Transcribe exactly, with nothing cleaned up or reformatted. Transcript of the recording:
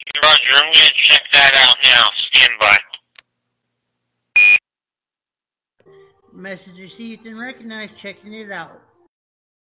Roger, I'm going to check that out now. Stand by. Message received and recognized. Checking it out.